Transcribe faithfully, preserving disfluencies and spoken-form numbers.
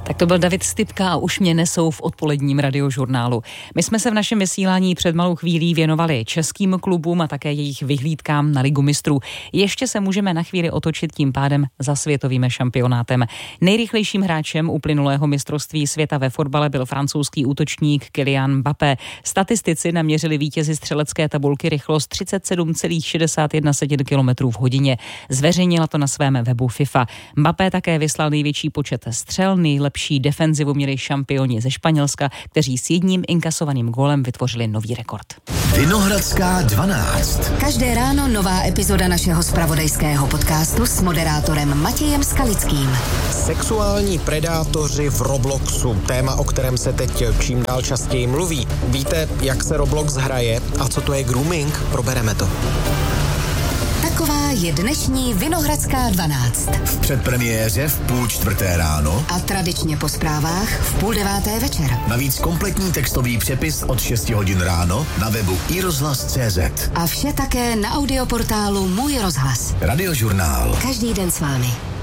Tak to byl David Stypka a už mě nesou v odpoledním radiožurnálu. My jsme se v našem vysílání před malou chvílí věnovali českým klubům a také jejich vyhlídkám na Ligu mistrů. Ještě se můžeme na chvíli otočit tím pádem za světovým šampionátem. Nejrychlejším hráčem uplynulého mistrovství světa ve fotbale byl francouzský útočník Kylian Mbappé. Statistici naměřili vítězi střelecké tabulky rychlost třicet sedm celá šedesát jedna kilometrů v hodině. Zveřejnila to na svém webu FIFA. Mbappé také vyslal největší počet střel, nejlepší defenzivu měli šampioni ze Španělska, kteří s jedním inkasovaným gólem vytvořili nový rekord. Vinohradská dvanáct. Každé ráno nová epizoda našeho zpravodajského podcastu s moderátorem Matějem Skalickým. Sexuální predátoři v Robloxu. Téma, o kterém se teď čím dál častěji mluví. Víte, jak se Roblox hraje a co to je grooming? Probereme to. Taková je dnešní Vinohradská dvanáct. V předpremiéře v půl čtvrté ráno a tradičně po zprávách v půl deváté večer. Navíc kompletní textový přepis od šesti hodin ráno na webu i rozhlas tečka cé zet. A vše také na audioportálu Můj rozhlas. Radiožurnál. Každý den s vámi.